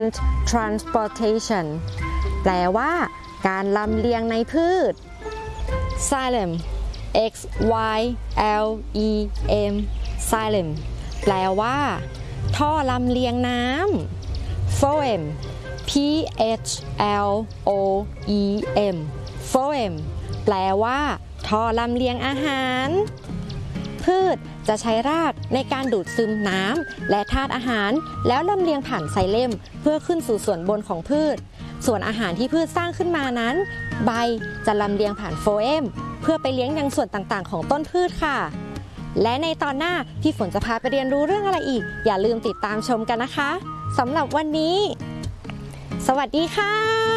transportation แปลว่าการลำเลียงในพืช xylem x y l e m xylem แปลว่าท่อลำเลียงน้ำ phloem p h l o e m phloem แปลว่าท่อลำเลียงอาหารพืชจะใช้รากในการดูดซึมน้ำและธาตุอาหารแล้วลำเลียงผ่านไซเลมเพื่อขึ้นสู่ส่วนบนของพืชส่วนอาหารที่พืชสร้างขึ้นมานั้นใบจะลำเลียงผ่านโฟเอมเพื่อไปเลี้ยงยังส่วนต่างๆของต้นพืชค่ะและในตอนหน้าพี่ฝนจะพาไปเรียนรู้เรื่องอะไรอีกอย่าลืมติดตามชมกันนะคะสำหรับวันนี้สวัสดีค่ะ